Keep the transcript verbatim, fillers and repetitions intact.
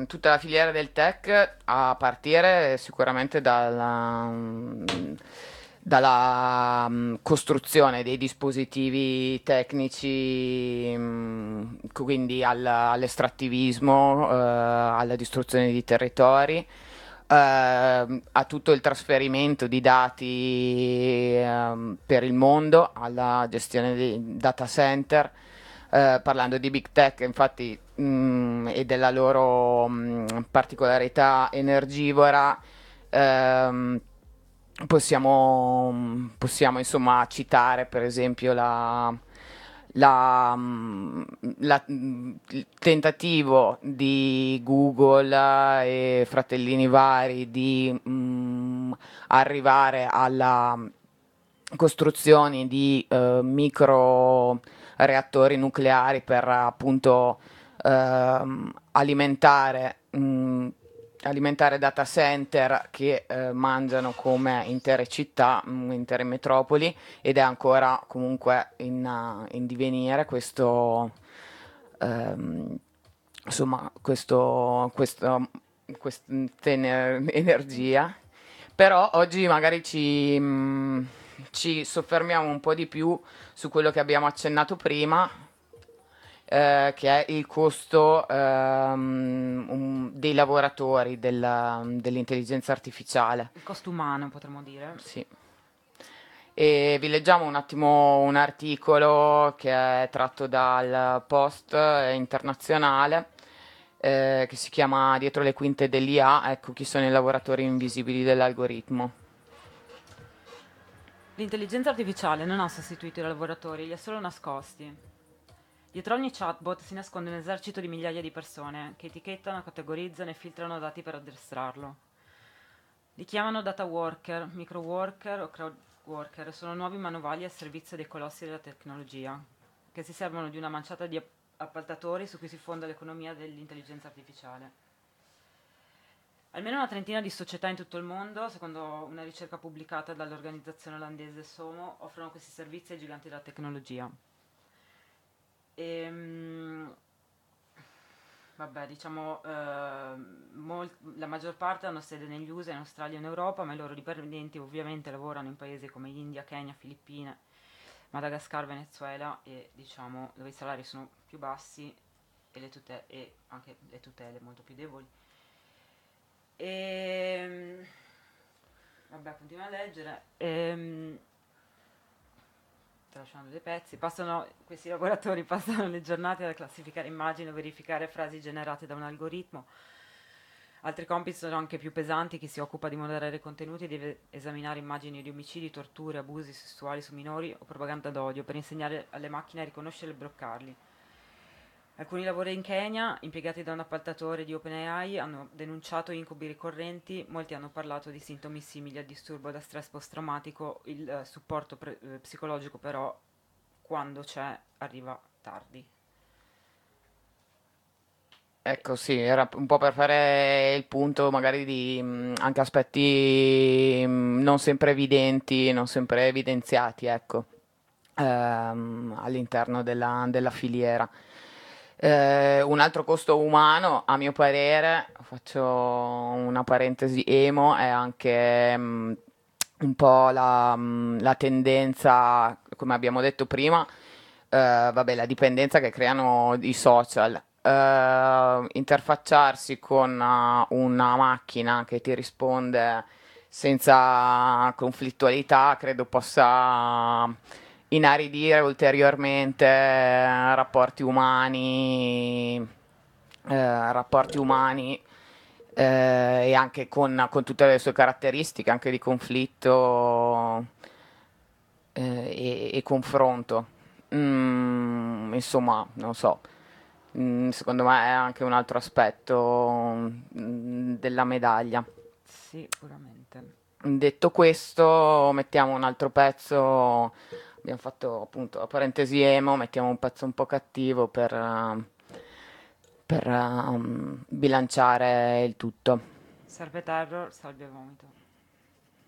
tutta la filiera del tech, a partire sicuramente dalla, mm, dalla mm, costruzione dei dispositivi tecnici, mm, quindi al- all'estrattivismo, eh, alla distruzione di territori, ehm, a tutto il trasferimento di dati ehm, per il mondo, alla gestione dei data center. Eh, parlando di big tech, infatti, mh, e della loro mh, particolarità energivora, ehm, possiamo, possiamo insomma citare per esempio la, la, mh, la- mh, il tentativo di Google e fratellini vari di mh, arrivare alla costruzioni di eh, micro reattori nucleari per appunto ehm, alimentare, mh, alimentare data center che eh, mangiano come intere città, mh, intere metropoli, ed è ancora comunque in, uh, in divenire questo, ehm, insomma, questo, questo, questa ener- energia. Però oggi magari ci, mh, ci soffermiamo un po' di più su quello che abbiamo accennato prima, eh, che è il costo ehm, um, dei lavoratori della- dell'intelligenza artificiale. Il costo umano, potremmo dire. Sì. E vi leggiamo un attimo un articolo che è tratto dal Post eh, internazionale, eh, che si chiama Dietro le quinte dell'I A, ecco chi sono i lavoratori invisibili dell'algoritmo. L'intelligenza artificiale non ha sostituito i lavoratori, li ha solo nascosti. Dietro ogni chatbot si nasconde un esercito di migliaia di persone che etichettano, categorizzano e filtrano dati per addestrarlo. Li chiamano data worker, micro worker o crowd worker e sono nuovi manovali al servizio dei colossi della tecnologia, che si servono di una manciata di app- appaltatori su cui si fonda l'economia dell'intelligenza artificiale. Almeno una trentina di società in tutto il mondo, secondo una ricerca pubblicata dall'organizzazione olandese SOMO, offrono questi servizi ai giganti della tecnologia. Ehm, Vabbè, diciamo, eh, mol- la maggior parte hanno sede negli U S A, in Australia e in Europa, ma i loro dipendenti ovviamente lavorano in paesi come India, Kenya, Filippine, Madagascar, Venezuela e diciamo dove i salari sono più bassi e, le tute- e anche le tutele molto più deboli. E vabbè, continuo a leggere. Ehm, tralasciando dei pezzi, passano, questi lavoratori passano le giornate a classificare immagini o verificare frasi generate da un algoritmo. Altri compiti sono anche più pesanti: chi si occupa di moderare i contenuti deve esaminare immagini di omicidi, torture, abusi sessuali su minori o propaganda d'odio per insegnare alle macchine a riconoscerli e bloccarli. Alcuni lavori in Kenya, impiegati da un appaltatore di OpenAI, hanno denunciato incubi ricorrenti, molti hanno parlato di sintomi simili al disturbo da stress post-traumatico, il eh, supporto pre- eh, psicologico però, quando c'è, arriva tardi. Ecco, sì, era un po' per fare il punto magari di mh, anche aspetti mh, non sempre evidenti, non sempre evidenziati, ecco, ehm, all'interno della, della filiera. Eh, un altro costo umano, a mio parere, faccio una parentesi emo, è anche mh, un po' la, mh, la tendenza, come abbiamo detto prima, eh, vabbè, la dipendenza che creano i social. Eh, interfacciarsi con eh, una macchina che ti risponde senza conflittualità, credo possa inaridire ulteriormente eh, rapporti umani, eh, rapporti umani eh, e anche con, con tutte le sue caratteristiche, anche di conflitto eh, e, e confronto. Mm, insomma, non so. Mm, secondo me è anche un altro aspetto mm, della medaglia. Sicuramente. Detto questo, mettiamo un altro pezzo. Abbiamo fatto appunto la parentesi emo, mettiamo un pezzo un po' cattivo per, eh, per ehm, bilanciare il tutto. Serve terror, salve vomito.